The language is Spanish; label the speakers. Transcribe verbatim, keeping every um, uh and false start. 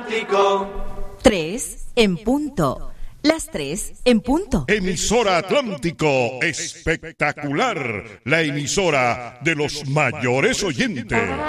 Speaker 1: Atlántico.
Speaker 2: Tres en punto. Las tres en punto.
Speaker 3: Emisora Atlántico, espectacular. La emisora de los mayores oyentes.